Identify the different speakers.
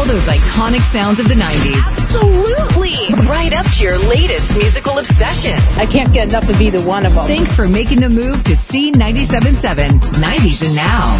Speaker 1: all those iconic sounds of the 90s.
Speaker 2: Absolutely. Right up to your latest musical obsession.
Speaker 3: I can't get enough of either one of them.
Speaker 1: Thanks for making the move to C97.7, 90s and Now.